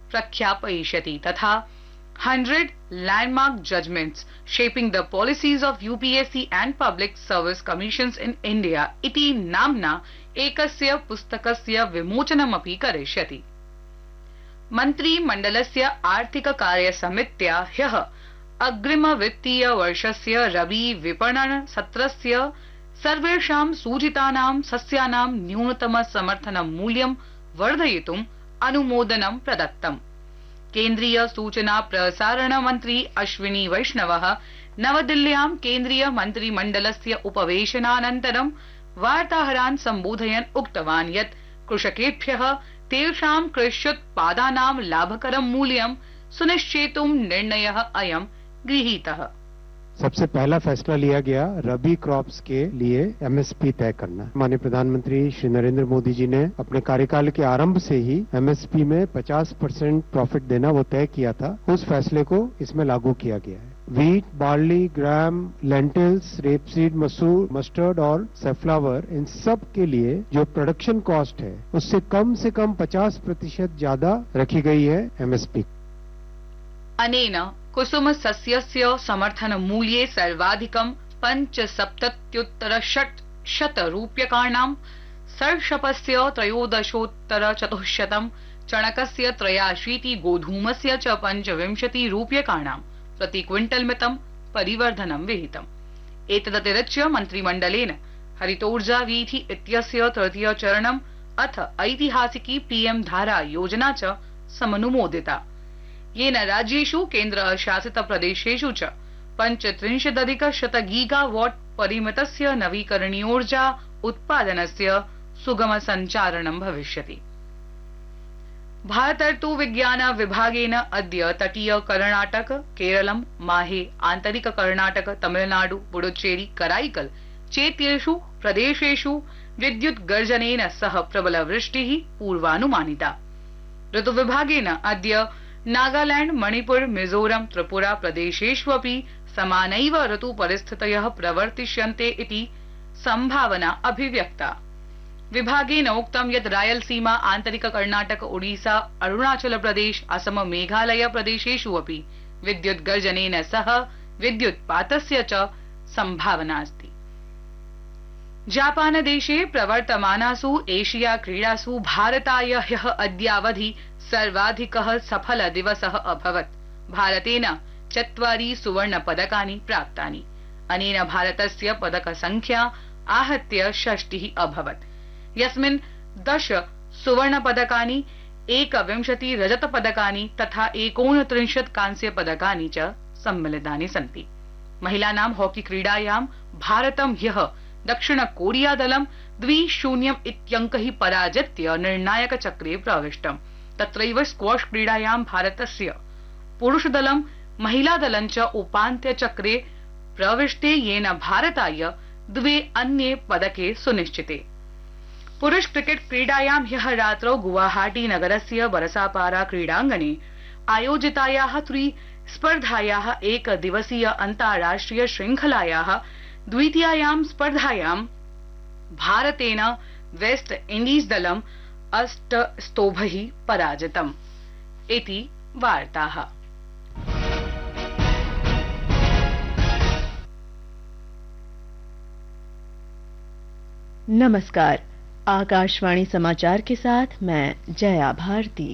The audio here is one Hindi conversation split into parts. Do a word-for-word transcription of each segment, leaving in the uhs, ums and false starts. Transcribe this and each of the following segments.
प्रख्यापयिष्यति तथा hundred landmark judgments shaping the policies of U P S C and Public Service Commissions in India इति नाम्ना एकस्य पुस्तकस्य विमोचनमपि करिष्यति। मन्त्रिमण्डलस्य आर्थिककार्यसमित्या ह्यः अग्रिमवित्तीयवर्षस्य रवि विपणन सत्रस्य सर्वेषां सूचितानां सस्यानां न्यूनतम समर्थन मूल्यं वर्धयितुम् अनुमोदनं प्रदत्तम्। केन्द्रीय सूचना प्रसारण मन्त्री अश्विनी वैष्णवः नवदिल्ल्यां केन्द्रीय मन्त्रिमण्डलस्य उपवेशनानन्तरं वार्ताहरान् सम्बोधयन् उक्तवान् यत् कृषकेभ्यः तेषां कृष्योत्पादानां लाभकरं मूल्यं सुनिश्चेतुं निर्णयः अयं गृहीतः। सबसे पहला फैसला लिया गया रबी क्रॉप्स के लिए एमएसपी तय करना। माननीय प्रधानमंत्री श्री नरेंद्र मोदी जी ने अपने कार्यकाल के आरंभ से ही एमएसपी में पचास परसेंट प्रॉफिट देना वो तय किया था। उस फैसले को इसमें लागू किया गया है। वीट, बार्ली, ग्राम, लेंटिल्स, रेपसीड, मसूर, मस्टर्ड और सेफ्लावर, इन सब के लिए जो प्रोडक्शन कॉस्ट है उससे कम से कम पचास प्रतिशत ज्यादा रखी गई है एमएसपी। अनेन कुसुम सस्यस्य समर्थन मूल्ये सर्वाधिकं पंचसप्तत्युत्तर षट् शत रूप्यकाणां, सर्षपस्य त्रयोदशोत्तर चतुश्शतं, चणकस्य त्रयाशीति, गोधूमस्य च पंचविंशति रूप्यकाणां प्रति क्विंटल मितं परिवर्धनं विहितम्। एतदतिरिच्य मन्त्रिमण्डलेन हरितोर्जा वीथि इत्यस्य तृतीय चरणम् अथ ऐतिहासिकी पीएम धारा योजना च समनुमोदिता, येन राज्येषु केन्द्रशासित प्रदेशेषु च पञ्चत्रिंशदधिक शत गीगावाट् परिमितस्य नवीकरणीयोर्जा उत्पादनस्य सुगम सञ्चारणं भविष्यति। भारतर्तु विज्ञान विभागेन अद्य तटीय कर्णाटक, केरलं, माहे, आन्तरिक कर्णाटक, तमिलनाडु, पुडुचेरी, कराईकल चेत्येषु प्रदेशेषु विद्युत् गर्जनेन सह प्रबलवृष्टिः पूर्वानुमानिता। ऋतुविभागेन अद्य नागालैंड, मणिपुर, मिजोरम, त्रिपुरा प्रदेशेष्वपि समानैव ऋतु परिस्थितयः प्रवर्तिष्यन्ते इति संभावना अभिव्यक्ता। विभागेन उक्तं यत् रायलसीमा, आन्तरिक कर्णाटक, ओडिशा, अरुणाचल प्रदेश, असम, मेघालय प्रदेशेषु अपि विद्युत् गर्जनेन सह विद्युत्पातस्य च संभावना अस्ति। जापान देशे प्रवर्तमानासु एशिया क्रीडासु भारताय ह्यः अद्यावधि सर्वाधिकः सफल दिवसः अभवत्। भारतेन चत्वारि सुवर्ण पदकानि प्राप्तानि। अनेन भारतस्य पदक संख्या आहत्य षष्टिः अभवत्, यस्मिन् दश सुवर्ण पदकानि, एकविंशति रजत पदकानि तथा एकोनत्रिंशत् कांस्य पदकानि च सम्मिलितानि सन्ति। महिलानां हॉकी क्रीडायां भारतं ह्यः दक्षिण कोरिया दलं द्वि शून्यम् इत्यङ्कैः पराजित्य निर्णायक चक्रे प्रविष्टम्। तत्रैव स्क्वाश क्रीडायां भारतस्य पुरुषदलं महिलादलं च उपान्त्य चक्रे प्रविष्टे, येन भारताय द्वे अन्ये पदके सुनिश्चिते। पुरुष क्रिकेट क्रीडायां ह्यः रात्रौ गुवाहाटी नगरस्य बरसापारा क्रीडाङ्गणे आयोजितायाः त्रि स्पर्धायाः एकदिवसीय अन्ताराष्ट्रिय श्रृंखलायाः द्वितीयायां स्पर्धायां भारतेन वेस्ट इण्डीज दलम् अष्ट स्तोभैः पराजितम् इति वार्ताः। नमस्कार, आकाशवाणी समाचार के साथ मैं जया भारती।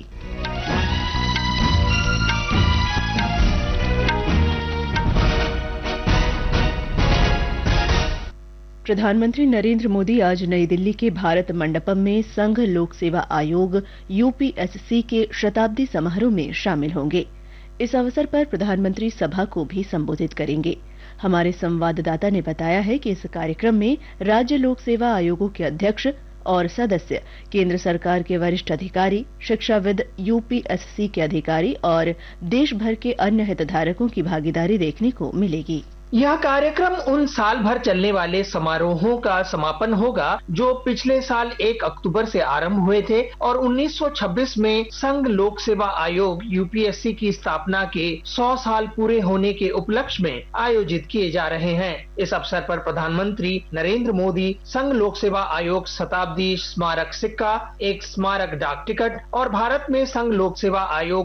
प्रधानमंत्री नरेंद्र मोदी आज नई दिल्ली के भारत मंडपम में संघ लोक सेवा आयोग यूपीएससी के शताब्दी समारोह में शामिल होंगे। इस अवसर पर प्रधानमंत्री सभा को भी संबोधित करेंगे। हमारे संवाददाता ने बताया है कि इस कार्यक्रम में राज्य लोक सेवा आयोगों के अध्यक्ष और सदस्य, केंद्र सरकार के वरिष्ठ अधिकारी, शिक्षाविद, यूपीएससी के अधिकारी और देश भर के अन्य हितधारकों की भागीदारी देखने को मिलेगी। यह कार्यक्रम उन साल भर चलने वाले समारोहों का समापन होगा जो पिछले साल एक अक्टूबर से आरंभ हुए थे और उन्नीस सौ छब्बीस में संघ लोक सेवा आयोग यूपीएससी की स्थापना के सौ साल पूरे होने के उपलक्ष्य में आयोजित किए जा रहे हैं। इस अवसर पर प्रधानमंत्री नरेंद्र मोदी संघ लोक सेवा आयोग शताब्दी स्मारक सिक्का, एक स्मारक डाक टिकट और भारत में संघ लोक सेवा आयोग